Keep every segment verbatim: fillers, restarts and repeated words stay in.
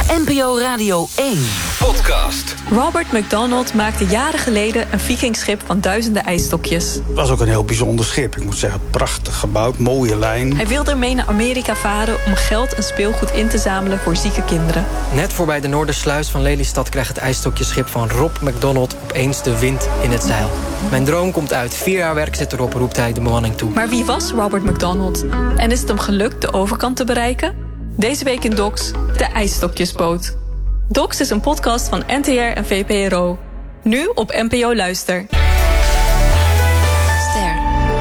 N P O Radio één podcast. Robert McDonald maakte jaren geleden een vikingschip van duizenden ijsstokjes. Het was ook een heel bijzonder schip. Ik moet zeggen, prachtig gebouwd, mooie lijn. Hij wilde ermee naar Amerika varen om geld en speelgoed in te zamelen voor zieke kinderen. Net voorbij de Noordersluis van Lelystad krijgt het ijsstokjeschip van Rob McDonald opeens de wind in het zeil. Mijn droom komt uit. Vier jaar werk zit erop, roept hij de bemanning toe. Maar wie was Robert McDonald? En is het hem gelukt de overkant te bereiken? Deze week in Docs, de ijsstokjesboot. Docs is een podcast van N T R en V P R O. Nu op N P O Luister. Ster.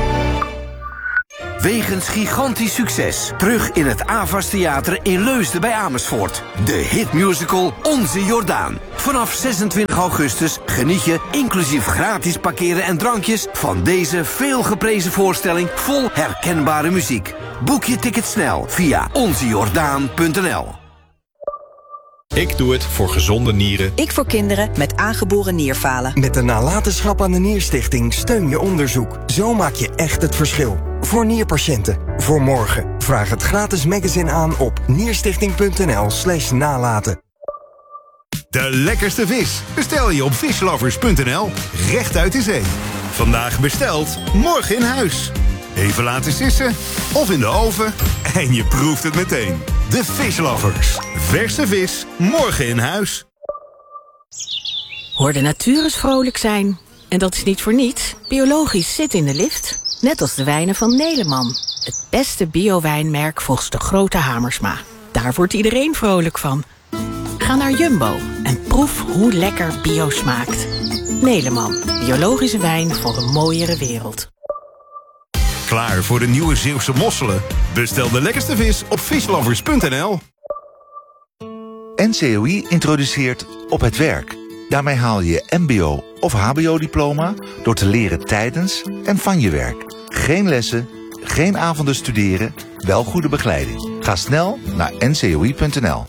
Wegens gigantisch succes. Terug in het Avas Theater in Leusden bij Amersfoort. De hitmusical Onze Jordaan. Vanaf zesentwintig augustus geniet je, inclusief gratis parkeren en drankjes, van deze veelgeprezen voorstelling vol herkenbare muziek. Boek je ticket snel via onze jordaan punt n l. Ik doe het voor gezonde nieren. Ik voor kinderen met aangeboren nierfalen. Met de nalatenschap aan de Nierstichting steun je onderzoek. Zo maak je echt het verschil. Voor nierpatiënten. Voor morgen. Vraag het gratis magazine aan op nierstichting punt n l slash nalaten. De lekkerste vis bestel je op vislovers punt n l. Rechtuit de zee. Vandaag besteld, morgen in huis. Even laten sissen of in de oven en je proeft het meteen. De Vislovers. Verse vis, morgen in huis. Hoor de natuur eens vrolijk zijn. En dat is niet voor niets. Biologisch zit in de lift. Net als de wijnen van Neleman. Het beste bio-wijnmerk volgens de grote Hamersma. Daar wordt iedereen vrolijk van. Ga naar Jumbo en proef hoe lekker bio smaakt. Neleman. Biologische wijn voor een mooiere wereld. Klaar voor de nieuwe Zeeuwse mosselen? Bestel de lekkerste vis op vislovers punt n l. N C O I introduceert Op het Werk. Daarmee haal je je mbo of hbo-diploma door te leren tijdens en van je werk. Geen lessen, geen avonden studeren, wel goede begeleiding. Ga snel naar N C O I punt n l.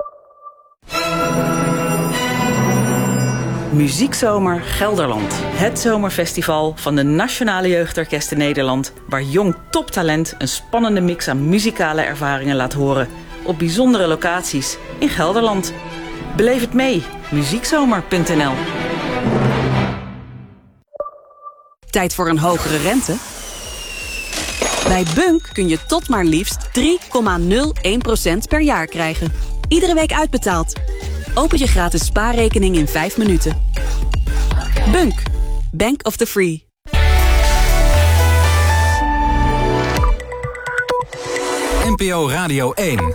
Muziekzomer Gelderland. Het zomerfestival van de Nationale Jeugdorkesten Nederland, waar jong toptalent een spannende mix aan muzikale ervaringen laat horen. Op bijzondere locaties in Gelderland. Beleef het mee. muziekzomer punt n l. Tijd voor een hogere rente? Bij Bunk kun je tot maar liefst drie komma nul één procent per jaar krijgen. Iedere week uitbetaald. Open je gratis spaarrekening in vijf minuten. Bunk. Bank of the Free. N P O Radio één.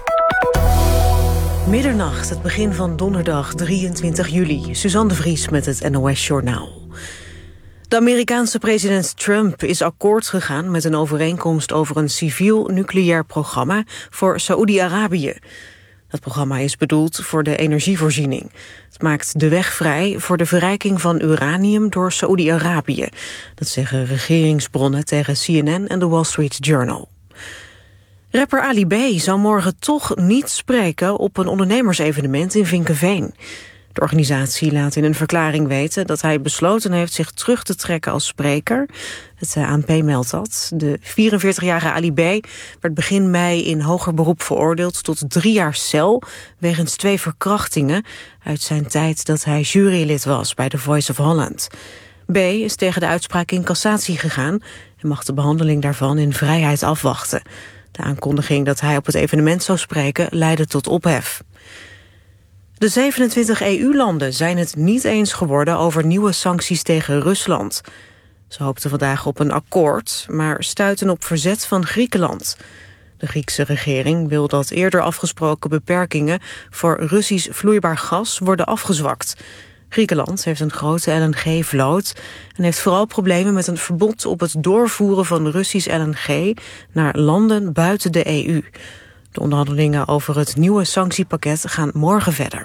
Middernacht, het begin van donderdag drieëntwintig juli. Suzanne de Vries met het N O S-journaal. De Amerikaanse president Trump is akkoord gegaan met een overeenkomst over een civiel nucleair programma voor Saoedi-Arabië. Dat programma is bedoeld voor de energievoorziening. Het maakt de weg vrij voor de verrijking van uranium door Saoedi-Arabië. Dat zeggen regeringsbronnen tegen C N N en de Wall Street Journal. Rapper Ali B zou morgen toch niet spreken op een ondernemersevenement in Vinkeveen. De organisatie laat in een verklaring weten dat hij besloten heeft zich terug te trekken als spreker. Het A N P meldt dat. De vierenveertigjarige Ali B werd begin mei in hoger beroep veroordeeld tot drie jaar cel wegens twee verkrachtingen uit zijn tijd dat hij jurylid was bij The Voice of Holland. B is tegen de uitspraak in cassatie gegaan en mag de behandeling daarvan in vrijheid afwachten. De aankondiging dat hij op het evenement zou spreken leidde tot ophef. De zevenentwintig E U-landen zijn het niet eens geworden over nieuwe sancties tegen Rusland. Ze hoopten vandaag op een akkoord, maar stuiten op verzet van Griekenland. De Griekse regering wil dat eerder afgesproken beperkingen voor Russisch vloeibaar gas worden afgezwakt. Griekenland heeft een grote L N G-vloot en heeft vooral problemen met een verbod op het doorvoeren van Russisch L N G naar landen buiten de E U. De onderhandelingen over het nieuwe sanctiepakket gaan morgen verder.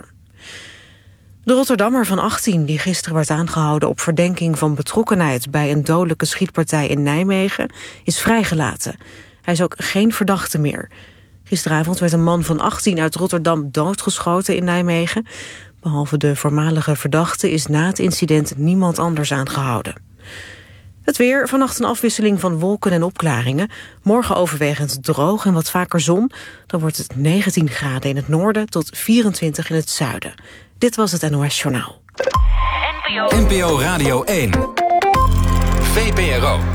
De Rotterdammer van achttien, die gisteren werd aangehouden op verdenking van betrokkenheid bij een dodelijke schietpartij in Nijmegen, is vrijgelaten. Hij is ook geen verdachte meer. Gisteravond werd een man van achttien uit Rotterdam doodgeschoten in Nijmegen. Behalve de voormalige verdachte is na het incident niemand anders aangehouden. Het weer, vannacht een afwisseling van wolken en opklaringen. Morgen overwegend droog en wat vaker zon. Dan wordt het negentien graden in het noorden tot vierentwintig in het zuiden. Dit was het N O S Journaal. N P O Radio één. V P R O.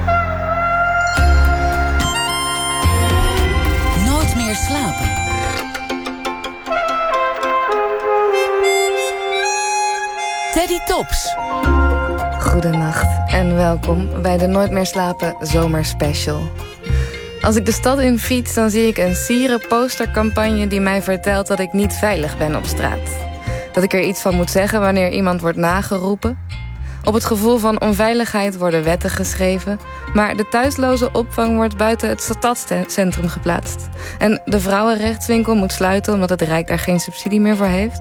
Nooit meer slapen. Teddy Tops. Goedenacht en welkom bij de Nooit meer slapen zomerspecial. Als ik de stad in fiets, dan zie ik een sieren postercampagne die mij vertelt dat ik niet veilig ben op straat. Dat ik er iets van moet zeggen wanneer iemand wordt nageroepen. Op het gevoel van onveiligheid worden wetten geschreven, maar de thuisloze opvang wordt buiten het stadscentrum geplaatst. En de vrouwenrechtswinkel moet sluiten omdat het Rijk daar geen subsidie meer voor heeft.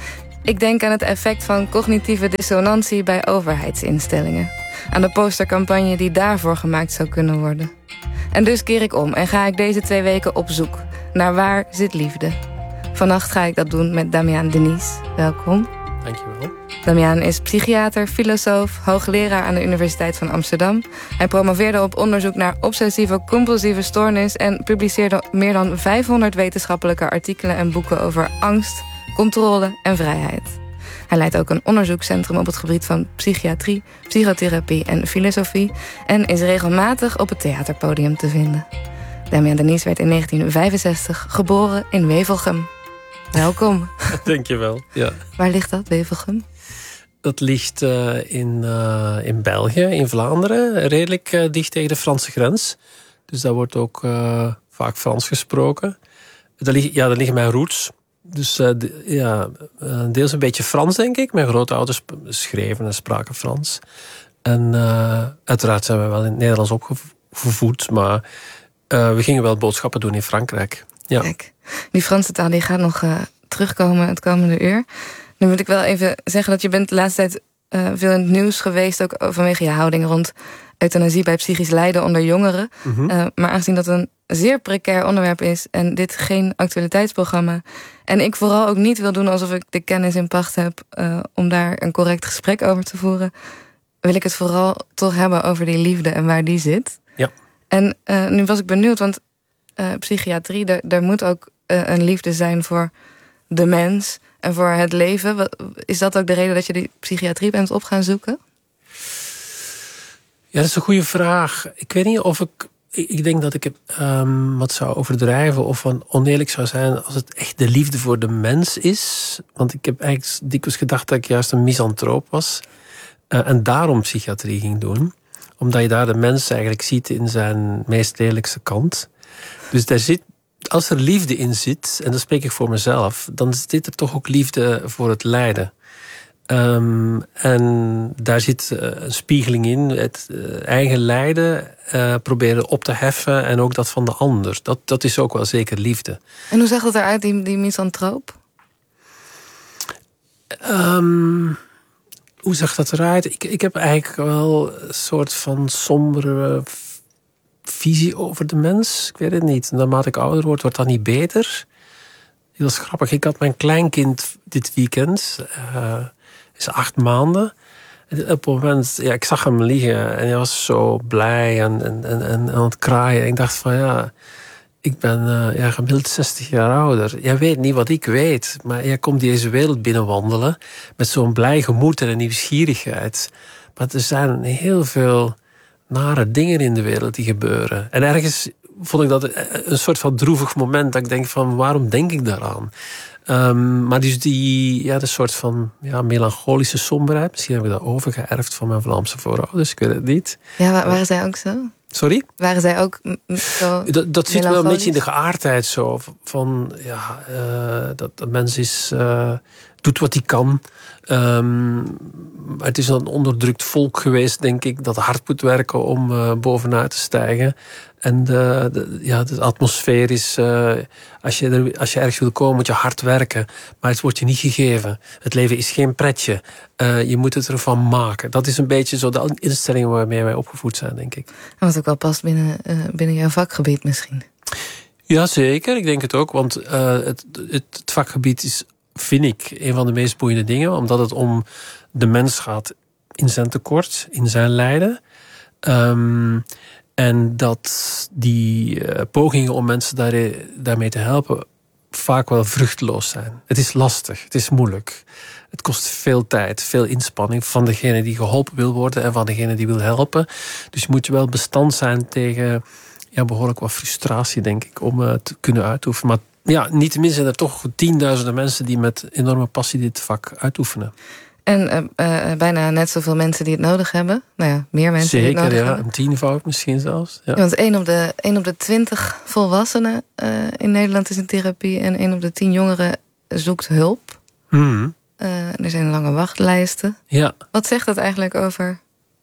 Ik denk aan het effect van cognitieve dissonantie bij overheidsinstellingen. Aan de postercampagne die daarvoor gemaakt zou kunnen worden. En dus keer ik om en ga ik deze twee weken op zoek naar waar zit liefde. Vannacht ga ik dat doen met Damian Denies. Welkom. Dankjewel. Damian is psychiater, filosoof, hoogleraar aan de Universiteit van Amsterdam. Hij promoveerde op onderzoek naar obsessieve-compulsieve stoornis en publiceerde meer dan vijfhonderd wetenschappelijke artikelen en boeken over angst, controle en vrijheid. Hij leidt ook een onderzoekscentrum op het gebied van psychiatrie, psychotherapie en filosofie en is regelmatig op het theaterpodium te vinden. Damian Denies werd in negentien vijfenzestig geboren in Wevelgem. Welkom. Dankjewel. Ja. Waar ligt dat, Wevelgem? Dat ligt uh, in, uh, in België, in Vlaanderen, redelijk uh, dicht tegen de Franse grens. Dus daar wordt ook uh, vaak Frans gesproken. Daar, lig, ja, daar liggen mijn roots. Dus uh, de, ja, uh, deels een beetje Frans, denk ik. Mijn grootouders schreven en spraken Frans. En uh, uiteraard zijn we wel in het Nederlands opgevoed, maar uh, we gingen wel boodschappen doen in Frankrijk. Ja. Kijk, die Franse taal die gaat nog uh, terugkomen het komende uur. Nu moet ik wel even zeggen dat je bent de laatste tijd uh, veel in het nieuws geweest, ook vanwege je houding rond euthanasie bij psychisch lijden onder jongeren. Mm-hmm. Uh, maar aangezien dat een zeer precair onderwerp is en dit geen actualiteitsprogramma, en ik vooral ook niet wil doen alsof ik de kennis in pacht heb uh, om daar een correct gesprek over te voeren, wil ik het vooral toch hebben over die liefde en waar die zit. Ja. En uh, nu was ik benieuwd, want uh, psychiatrie, daar, daar moet ook uh, een liefde zijn voor de mens en voor het leven. Is dat ook de reden dat je die psychiatrie bent op gaan zoeken? Ja, dat is een goede vraag. Ik weet niet of ik... Ik denk dat ik um, wat zou overdrijven of van oneerlijk zou zijn als het echt de liefde voor de mens is. Want ik heb eigenlijk dikwijls gedacht dat ik juist een misantroop was. Uh, en daarom psychiatrie ging doen. Omdat je daar de mens eigenlijk ziet in zijn meest lelijkste kant. Dus daar zit, als er liefde in zit, en dat spreek ik voor mezelf, dan zit er toch ook liefde voor het lijden. Um, en daar zit uh, een spiegeling in, het uh, eigen lijden uh, proberen op te heffen en ook dat van de ander. Dat, dat is ook wel zeker liefde. En hoe zag dat eruit, die, die misantroop? Um, hoe zag dat eruit? Ik, ik heb eigenlijk wel een soort van sombere visie over de mens. Ik weet het niet. Naarmate ik ouder word, wordt dat niet beter. Dat is grappig. Ik had mijn kleinkind dit weekend. Uh, is acht maanden. En op het moment, ja, ik zag hem liggen en hij was zo blij en, en, en, en aan het kraaien. En ik dacht van ja, ik ben uh, ja, gemiddeld zestig jaar ouder. Jij weet niet wat ik weet, maar jij komt deze wereld binnenwandelen met zo'n blij gemoed en een nieuwsgierigheid. Maar er zijn heel veel nare dingen in de wereld die gebeuren. En ergens vond ik dat een soort van droevig moment dat ik denk van waarom denk ik daaraan? Um, maar dus die, ja, de soort van ja, melancholische somberheid, misschien heb ik dat overgeërfd van mijn Vlaamse voorouders, ik weet het niet. Ja, waren zij ook zo? Sorry? Waren zij ook zo? Dat, dat zit wel een beetje in de geaardheid zo. Van ja, uh, dat de mens is, uh, doet wat hij kan. Um, het is een onderdrukt volk geweest, denk ik, dat hard moet werken om uh, bovenuit te stijgen. En de, de, ja, de atmosfeer is, uh, als, je er, als je ergens wil komen, moet je hard werken. Maar het wordt je niet gegeven. Het leven is geen pretje. Uh, je moet het ervan maken. Dat is een beetje zo de instellingen waarmee wij opgevoed zijn, denk ik. En wat ook wel past binnen, uh, binnen jouw vakgebied misschien. Ja, zeker. Ik denk het ook. Want uh, het, het, het vakgebied is, vind ik, een van de meest boeiende dingen. Omdat het om de mens gaat in zijn tekort, in zijn lijden. Um, en dat die uh, pogingen om mensen daar, daarmee te helpen vaak wel vruchteloos zijn. Het is lastig, het is moeilijk. Het kost veel tijd, veel inspanning van degene die geholpen wil worden en van degene die wil helpen. Dus je moet wel bestand zijn tegen ja, behoorlijk wat frustratie, denk ik, om uh, te kunnen uitoefenen. Maar ja, niettemin zijn er toch tienduizenden mensen die met enorme passie dit vak uitoefenen. En uh, uh, bijna net zoveel mensen die het nodig hebben. Nou ja, meer mensen Zeker, die het nodig ja, hebben. Een tienvoud misschien zelfs. Ja. Ja, want één op de, één op de twintig volwassenen uh, in Nederland is in therapie. En één op de tien jongeren zoekt hulp. Mm. Uh, er zijn lange wachtlijsten. Ja. Wat zegt dat eigenlijk over,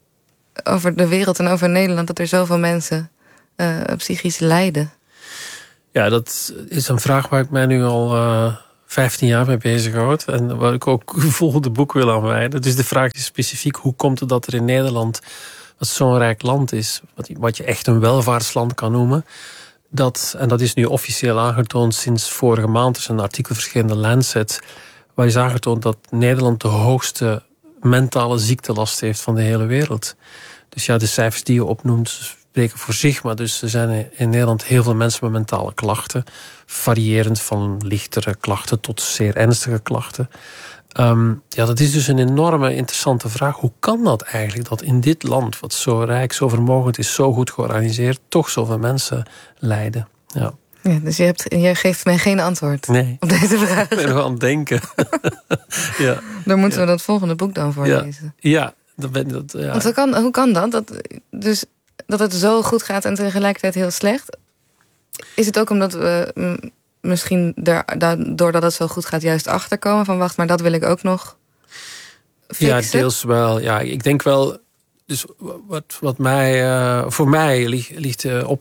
over de wereld en over Nederland, dat er zoveel mensen uh, psychisch lijden? Ja, dat is een vraag waar ik mij nu al uh, vijftien jaar mee bezighoud. En waar ik ook het volgende boek wil aan wijden. Dus de vraag is specifiek, hoe komt het dat er in Nederland, wat zo'n rijk land is, wat, wat je echt een welvaartsland kan noemen, dat, en dat is nu officieel aangetoond sinds vorige maand, er is een artikel verschenen in de Lancet, waar is aangetoond dat Nederland de hoogste mentale ziektelast heeft van de hele wereld. Dus ja, de cijfers die je opnoemt spreken voor zich, maar dus er zijn in Nederland heel veel mensen met mentale klachten, variërend van lichtere klachten tot zeer ernstige klachten. Um, ja, dat is dus een enorme interessante vraag. Hoe kan dat eigenlijk, dat in dit land, wat zo rijk, zo vermogend is, zo goed georganiseerd, toch zoveel mensen lijden? Ja. Ja, dus je, hebt, je geeft mij geen antwoord nee. op deze vraag. Ik ben nog aan het denken. ja. Daar moeten ja. we dat volgende boek dan voor ja. lezen. Ja, dat ben, dat, ja. Want hoe kan, hoe kan dat? dat? Dus dat het zo goed gaat en tegelijkertijd heel slecht? Is het ook omdat we m, misschien er, doordat het zo goed gaat juist achterkomen van wacht, maar dat wil ik ook nog fixen? Ja, deels wel. Ja, ik denk wel. Dus wat, wat mij, uh, voor mij ligt, ligt de